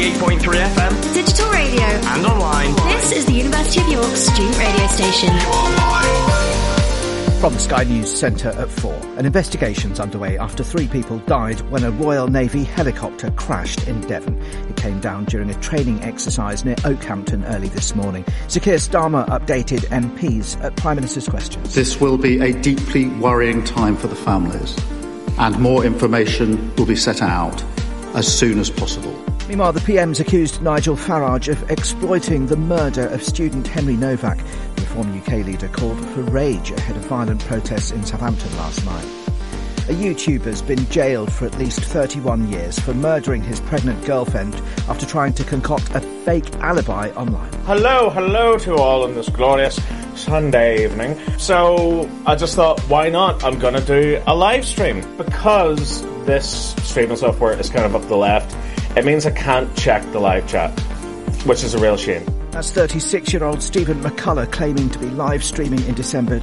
88.3 FM, digital radio, and online. This is the University of York student radio station. From the Sky News Centre at 4, an investigation's underway after 3 people died when a Royal Navy helicopter crashed in Devon. It came down during a training exercise near Oakhampton early this morning. Sir Keir Starmer updated MPs at Prime Minister's questions. This will be a deeply worrying time for the families, and more information will be set out as soon as possible. Meanwhile, the PM's accused Nigel Farage of exploiting the murder of student Henry Novak. The Reform UK leader called for rage ahead of violent protests in Southampton last night. A YouTuber's been jailed for at least 31 years for murdering his pregnant girlfriend after trying to concoct a fake alibi online. Hello to all on this glorious Sunday evening. So I just thought, why not? I'm going to do a live stream because this streaming software is kind of up the left. It means I can't check the live chat, which is a real shame. That's 36-year-old Stephen McCullough claiming to be live streaming in December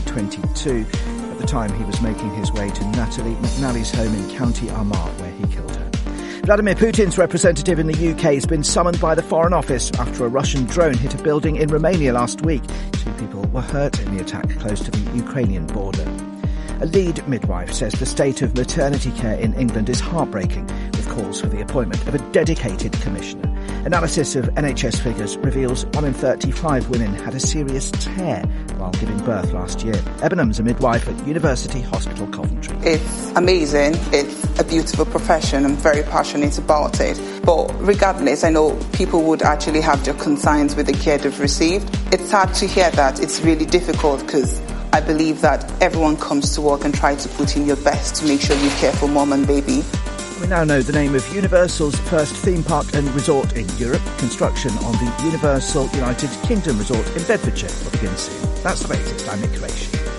2022. At the time, he was making his way to Natalie McNally's home in County Armagh, where he killed her. Vladimir Putin's representative in the UK has been summoned by the Foreign Office after a Russian drone hit a building in Romania last week. 2 people were hurt in the attack close to the Ukrainian border. A lead midwife says the state of maternity care in England is heartbreaking, with calls for the appointment of a dedicated commissioner. Analysis of NHS figures reveals 1 in 35 women had a serious tear while giving birth last year. Ebenham's a midwife at University Hospital Coventry. It's amazing. It's a beautiful profession. I'm very passionate about it. But regardless, I know people would actually have their concerns with the care they've received. It's hard to hear that. It's really difficult because I believe that everyone comes to work and tries to put in your best to make sure you care for mom and baby. We now know the name of Universal's first theme park and resort in Europe. Construction on the Universal United Kingdom resort in Bedfordshire will begin soon. That's the latest. I'm Nick Creation.